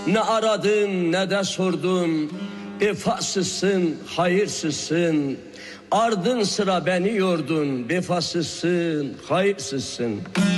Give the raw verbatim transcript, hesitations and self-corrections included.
Ne aradın ne de sordun. Vefasızsın, hayırsızsın. Ardın sıra beni yordun. Vefasızsın, hayırsızsın.